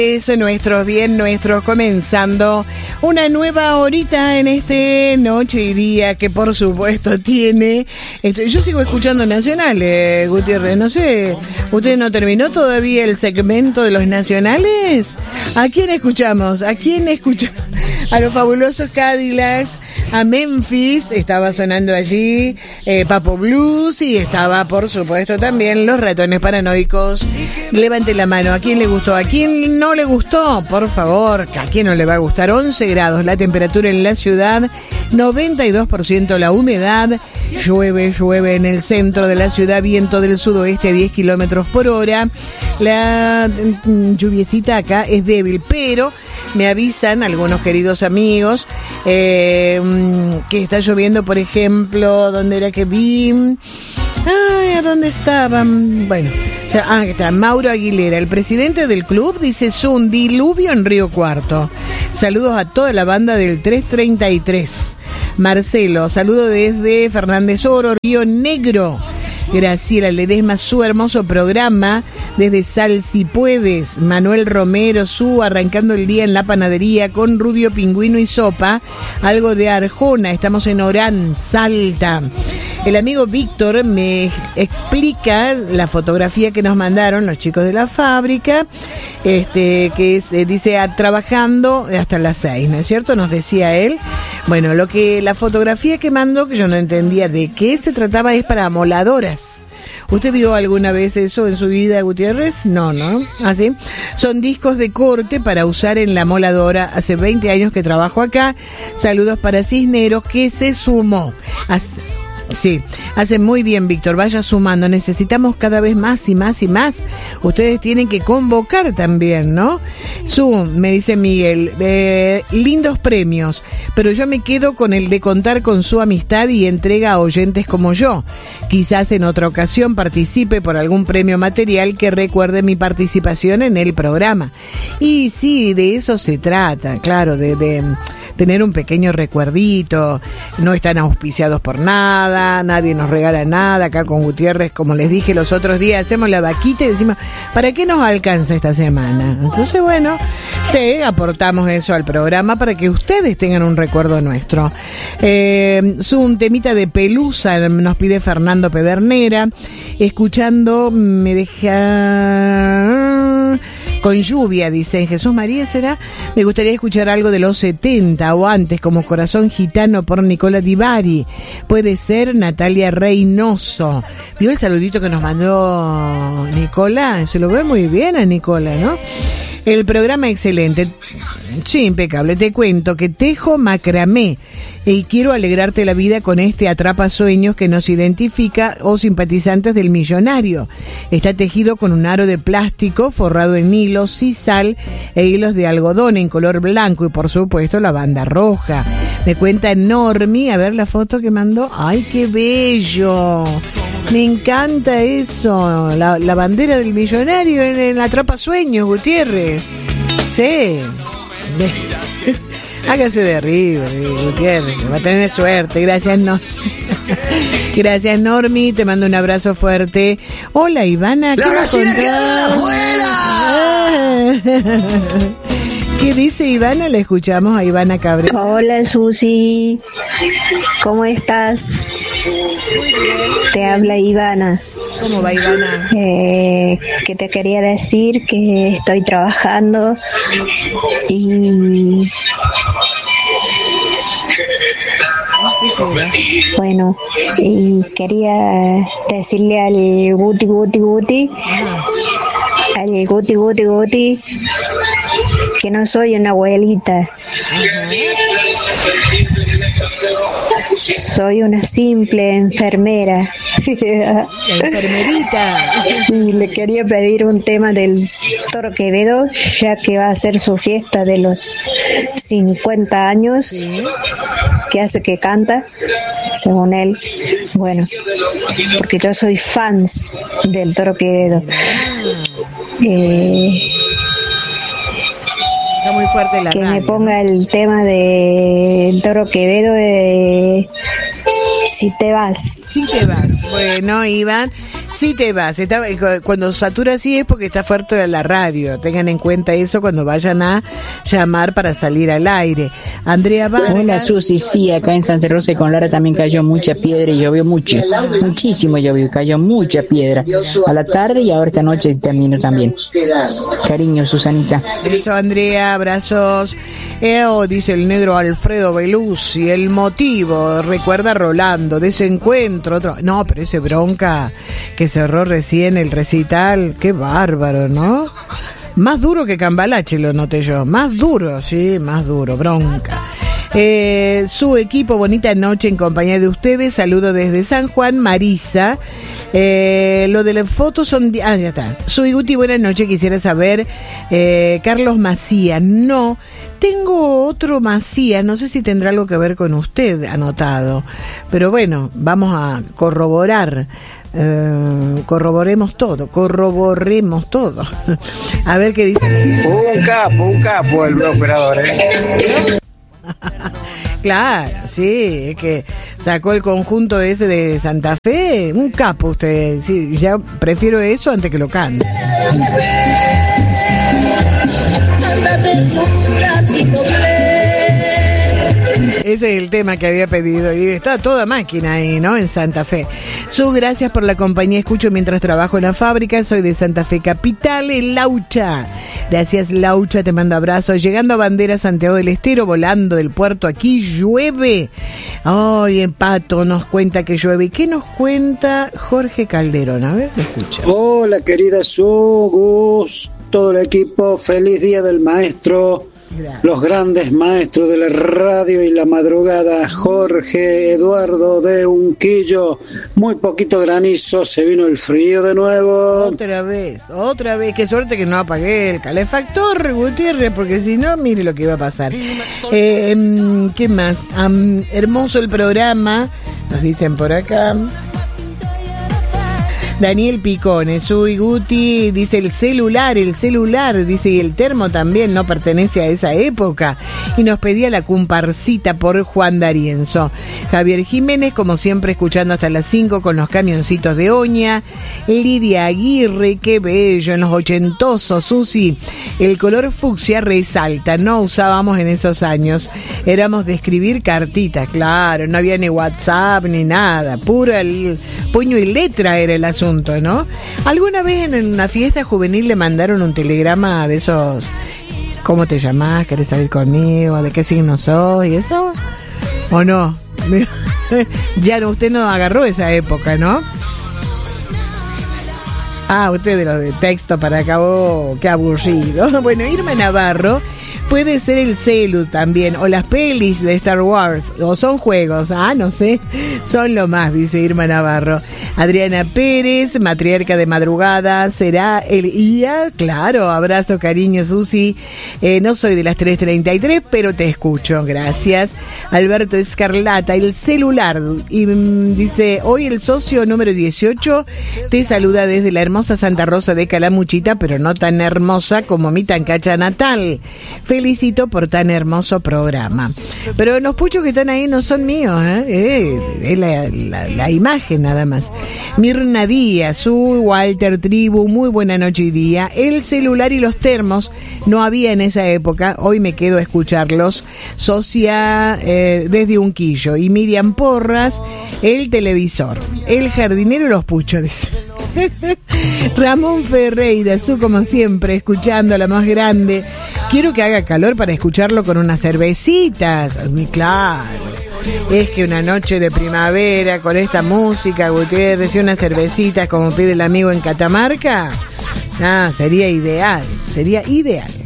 Es nuestros, bien nuestros, comenzando una nueva horita en este noche y día que por supuesto tiene. Yo sigo escuchando nacionales, Gutiérrez, no sé, ¿usted no terminó todavía el segmento de los nacionales? ¿A quién escuchamos? ¿A quién escuchamos? A los fabulosos Cadillacs, a Memphis, estaba sonando allí, Papo Blues, y estaba por supuesto también los Ratones Paranoicos. Levante la mano, ¿a quién le gustó? ¿A quién no le gustó? Por favor, ¿a quién no le va a gustar? 11 grados la temperatura en la ciudad, 92% la humedad, llueve en el centro de la ciudad, viento del sudoeste a 10 kilómetros por hora. La lluviecita acá es débil, pero me avisan algunos queridos amigos que está lloviendo, por ejemplo, ¿dónde era que vi? Ay, ¿a dónde estaban? Bueno, está Mauro Aguilera, el presidente del club, dice: es un diluvio en Río Cuarto. Saludos a toda la banda del 333. Marcelo, saludo desde Fernández Oro, Río Negro. Graciela Ledesma, su hermoso programa desde Sal Si Puedes. Manuel Romero, arrancando el día en la panadería con Rubio, Pingüino y sopa. Algo de Arjona, estamos en Orán, Salta. El amigo Víctor me explica la fotografía que nos mandaron los chicos de la fábrica, que es, dice, trabajando hasta las 6, ¿no es cierto? Nos decía él. Bueno, la fotografía que mandó, que yo no entendía de qué se trataba, es para amoladoras. ¿Usted vio alguna vez eso en su vida, Gutiérrez? No, ¿no? ¿Así? Son discos de corte para usar en la moladora. Hace 20 años que trabajo acá. Saludos para Cisneros, que se sumó. Sí, hace muy bien, Víctor, vaya sumando, necesitamos cada vez más y más y más. Ustedes tienen que convocar también, ¿no? Me dice Miguel, lindos premios, pero yo me quedo con el de contar con su amistad y entrega a oyentes como yo. Quizás en otra ocasión participe por algún premio material que recuerde mi participación en el programa. Y sí, de eso se trata, claro, de tener un pequeño recuerdito. No están auspiciados por nada, nadie nos regala nada. Acá con Gutiérrez, como les dije los otros días, hacemos la vaquita y decimos, ¿para qué nos alcanza esta semana? Entonces, bueno, aportamos eso al programa para que ustedes tengan un recuerdo nuestro. Un temita de Pelusa nos pide Fernando Pedernera. Escuchando, me deja... Con lluvia, dice Jesús María, ¿será? Me gustaría escuchar algo de los 70 o antes, como Corazón Gitano por Nicola Di Bari. Puede ser Natalia Reynoso. ¿Vio el saludito que nos mandó Nicola? Se lo ve muy bien a Nicola, ¿no? El programa excelente. Sí, impecable. Te cuento que tejo macramé y quiero alegrarte la vida con este atrapasueños que nos identifica o simpatizantes del millonario. Está tejido con un aro de plástico forrado en hilos, sisal e hilos de algodón en color blanco y por supuesto la banda roja. Me cuenta Normi, a ver la foto que mandó. ¡Ay, qué bello! Me encanta eso, la bandera del millonario en el atrapasueños, Gutiérrez. Sí. Hágase de arriba, Gutiérrez, va a tener suerte. Gracias, Gracias, Normi, te mando un abrazo fuerte. Hola, Ivana, ¿qué nos contás? ¿Qué dice Ivana? La escuchamos a Ivana Cabrera. Hola, Susi, ¿cómo estás? Te habla Ivana. ¿Cómo va, Ivana? Que te quería decir que estoy trabajando y... Bueno, y quería decirle al Guti, que no soy una abuelita. Soy una simple enfermera. La enfermerita. Y le quería pedir un tema del Toro Quevedo, ya que va a ser su fiesta de los 50 años. ¿Sí? Que hace que canta, según él. Bueno, porque yo soy fans del Toro Quevedo. Está muy fuerte la que radio, me ponga, ¿no? El tema del Toro Quevedo, Si te vas. Si te vas. Bueno, Iván, Sí te vas, cuando satura así es porque está fuerte la radio, tengan en cuenta eso cuando vayan a llamar para salir al aire. Andrea Vargas. Hola Susi, sí, acá en Santa Rosa y con Lara también cayó mucha piedra y llovió muchísimo llovió, cayó mucha piedra a la tarde y ahora esta noche terminó también. Cariño, Susanita. Eso, Andrea, abrazos. Dice el negro Alfredo Beluzzi, el motivo, recuerda Rolando, de ese encuentro, otro. No, pero ese Bronca que cerró recién el recital, qué bárbaro, ¿no? Más duro que Cambalache, lo noté yo. Más duro, sí, más duro, Bronca. Su equipo, bonita noche en compañía de ustedes. Saludo desde San Juan, Marisa. Lo de las fotos son... ya está. Soy Guti, buenas noches. Quisiera saber, Carlos Macía. No, tengo otro Macía. No sé si tendrá algo que ver con usted anotado. Pero bueno, vamos a corroborar. Corroboremos todo. A ver qué dice. Un capo el operador, Claro, sí, es que sacó el conjunto ese de Santa Fe, un capo usted, sí, ya prefiero eso antes que lo cante. Ese es el tema que había pedido y está toda máquina ahí, ¿no? En Santa Fe. Sus gracias por la compañía. Escucho mientras trabajo en la fábrica. Soy de Santa Fe Capital, en Laucha. Gracias, Laucha. Te mando abrazos. Llegando a Bandera, Santiago del Estero, volando del puerto. Aquí llueve. Ay, en Pato nos cuenta que llueve. ¿Qué nos cuenta Jorge Calderón? A ver, lo escucho. Hola, querida Sugus, todo el equipo. Feliz Día del Maestro. Gracias. Los grandes maestros de la radio y la madrugada, Jorge Eduardo de Unquillo. Muy poquito granizo, se vino el frío de nuevo. Otra vez, qué suerte que no apagué el calefactor, Gutiérrez, porque si no, mire lo que iba a pasar. ¿Qué más? Hermoso el programa, nos dicen por acá. Daniel Picone, soy Guti, dice el celular, dice, y el termo también no pertenece a esa época. Y nos pedía la comparsita por Juan D'Arienzo. Javier Jiménez, como siempre, escuchando hasta las 5 con los camioncitos de Oña. Lidia Aguirre, qué bello, en los ochentosos, Susi. El color fucsia resalta, no usábamos en esos años. Éramos de escribir cartitas, claro, no había ni WhatsApp ni nada, puro el puño y letra era el asunto, ¿no? ¿Alguna vez en una fiesta juvenil le mandaron un telegrama de esos, ¿cómo te llamás? ¿Querés salir conmigo? ¿De qué signo sos? ¿Y eso? ¿O no? Ya no, usted no agarró esa época, ¿no? Usted de los de texto para acá, qué aburrido. Bueno, Irma Navarro, puede ser el celu también, o las pelis de Star Wars, o son juegos, no sé, son lo más, dice Irma Navarro. Adriana Pérez, matriarca de madrugada, será el IA, claro, abrazo, cariño, Susi. No soy de las 3:33, pero te escucho, gracias. Alberto Escarlata, el celular, y dice, hoy el socio número 18 te saluda desde la hermosa Santa Rosa de Calamuchita, pero no tan hermosa como mi Tancacha natal. Felicito por tan hermoso programa. Pero los puchos que están ahí no son míos, es la imagen nada más. Mirna Díaz, Walter Tribu, muy buena noche y día. El celular y los termos no había en esa época, hoy me quedo a escucharlos. Socia desde Unquillo. Y Miriam Porras, el televisor. El jardinero y los puchos, dice. Ramón Ferreira, como siempre, escuchando a la más grande. Quiero que haga calor para escucharlo con unas cervecitas. Claro, es que una noche de primavera con esta música, Gutiérrez, y unas cervecitas como pide el amigo en Catamarca, sería ideal, sería ideal.